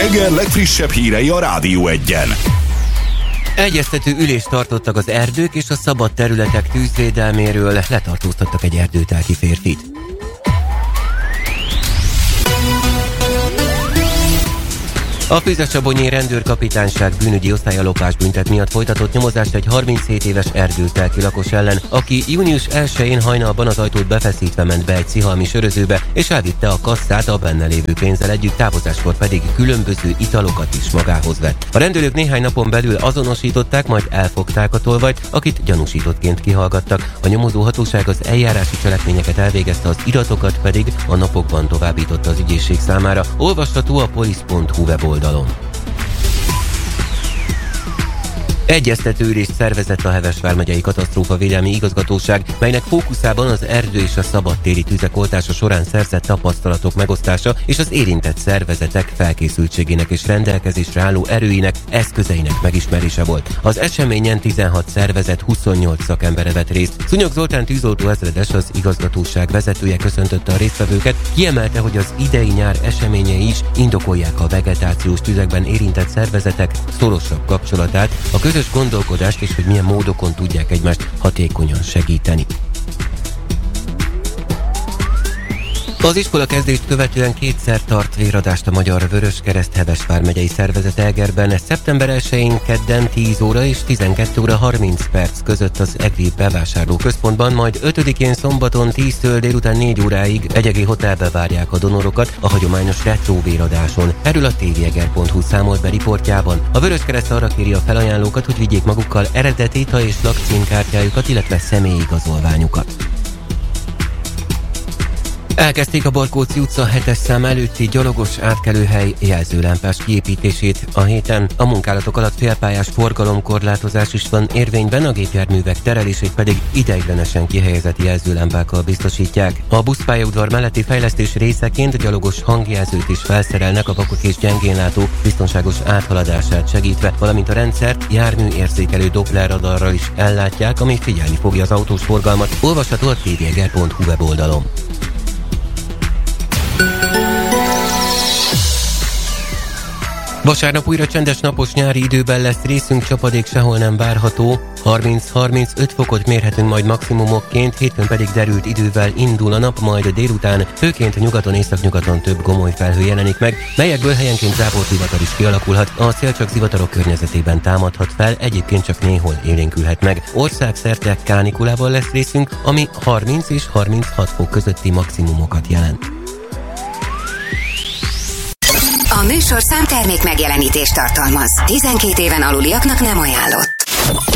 reggel legfrissebb hírei a Rádió Egyen. Egyeztető ülést tartottak az erdők és a szabad területek tűzvédelméről, letartóztattak egy erdőtálki férfit. A Füzesabonyi rendőrkapitányság bűnügyi osztálya lopásbüntet miatt folytatott nyomozást egy 37 éves erdőtelki lakos ellen, aki június 1-én hajnalban az ajtót befeszítve ment be egy szihalmi sörözőbe, és elvitte a kasszát, a benne lévő pénzzel együtt, távozáskor pedig különböző italokat is magához vett. A rendőrök néhány napon belül azonosították, majd elfogták a tolvajt, akit gyanúsítottként kihallgattak. A nyomozó hatóság az eljárási cselekményeket elvégezte, az iratokat pedig a napokban továbbította az ügyészség számára. Olvasható a polisz.hu weboldalon. Egyeztető ülést szervezett a Heves vármegyei katasztrófavédelmi igazgatóság, melynek fókuszában az erdő és a szabadtéri tüzek oltása során szerzett tapasztalatok megosztása és az érintett szervezetek felkészültségének és rendelkezésre álló erőinek, eszközeinek megismerése volt. Az eseményen 16 szervezet 28 szakembere vett részt. Szúnyog Zoltán tűzoltó ezredes, az igazgatóság vezetője köszöntötte a résztvevőket, kiemelte, hogy az idei nyár eseményei is indokolják a vegetációs tüzekben érintett szervezetek szorosabb kapcsolatát, a közös gondolkodást és hogy milyen módokon tudják egymást hatékonyan segíteni. Az iskola kezdést követően kétszer tart véradást a Magyar Vöröskereszt Heves vármegyei szervezet Egerben. Szeptember 1-én kedden 10 óra és 12 óra 30 perc között az EGRI bevásárlóközpontban, majd 5-én szombaton 10-től délután 4 óráig egyegi hotelbe várják a donorokat a hagyományos retro véradáson. Erről a tveger.hu számolt be riportjában. A Vöröskereszt arra kéri a felajánlókat, hogy vigyék magukkal eredeti és lakcímkártyájukat, illetve személyigazolványukat. Elkezdték a Barkóczi utca 7-es szám előtti gyalogos átkelőhely jelzőlámpás kiépítését. A héten a munkálatok alatt félpályás forgalomkorlátozás is van érvényben, a gépjárművek terelését pedig ideiglenesen kihelyezett jelzőlámpákkal biztosítják. A buszpályaudvar melletti fejlesztés részeként gyalogos hangjelzőt is felszerelnek a vakok és gyengénlátó biztonságos áthaladását segítve, valamint a rendszert járműérzékelő Doppler radarral is ellátják, ami figyelni fogja az autós forgalmat. Olvasható a tveger.hu weboldalon. Vasárnap újra csendes napos nyári időben lesz részünk, csapadék sehol nem várható. 30-35 fokot mérhetünk majd maximumokként, hétfőn pedig derült idővel indul a nap, majd délután főként nyugaton, északnyugaton több gomoly felhő jelenik meg, melyekből helyenként záporzivatar is kialakulhat. A szél csak zivatarok környezetében támadhat fel, egyébként csak néhol élénkülhet meg. Országszerte kánikulával lesz részünk, ami 30 és 36 fok közötti maximumokat jelent. A műsorszám termék megjelenítést tartalmaz. 12 éven aluliaknak nem ajánlott.